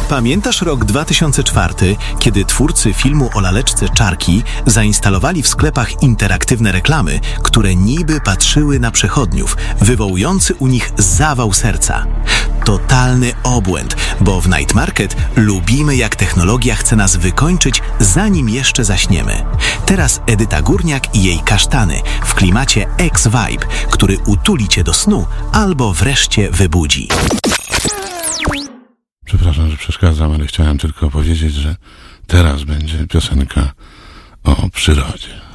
Pamiętasz rok 2004, kiedy twórcy filmu o laleczce Czarki zainstalowali w sklepach interaktywne reklamy, które niby patrzyły na przechodniów, wywołujący u nich zawał serca? Totalny obłęd, bo w Night Market lubimy, jak technologia chce nas wykończyć, zanim jeszcze zaśniemy. Teraz Edyta Górniak i jej kasztany w klimacie X-Vibe, który utuli cię do snu albo wreszcie wybudzi. Przepraszam, że przeszkadzam, ale chciałem tylko powiedzieć, że teraz będzie piosenka o przyrodzie.